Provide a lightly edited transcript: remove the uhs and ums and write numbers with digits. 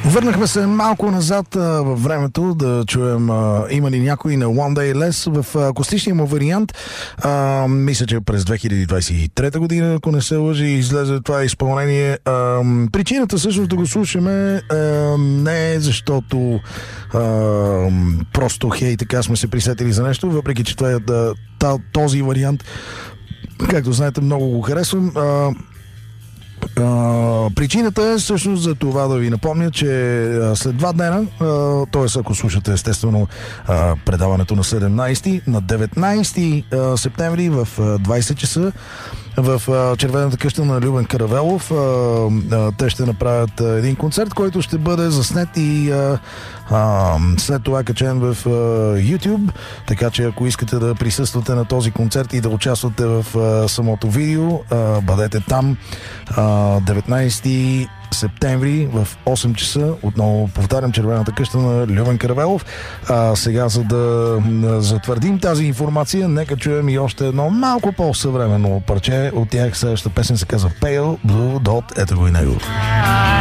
Върнахме се малко назад във времето да чуем има ли някой на One Day Less в акустичния му вариант. Мисля, че през 2023 година, ако не се лъжи, излезе това изпълнение. Причината също да го слушаме не е защото просто хей, така сме се присетили за нещо, въпреки че това е този вариант, както знаете, много го харесвам. Причината е всъщност за това да ви напомня, че след 2 дена, т.е. ако слушате естествено предаването на 17, на 19 септември в 20 часа в Червената къща на Любен Каравелов те ще направят един концерт, който ще бъде заснет и след това качен в YouTube, така че ако искате да присъствате на този концерт и да участвате в самото видео, бъдете там 19 септември в 8 часа. Отново повтарям, Червената къща на Любен Каравелов. Сега, за да затвърдим тази информация, нека чуем и още едно малко по-съвременно парче от тях. Следващата песен се казва Pale Blue Dot. Ето го и него.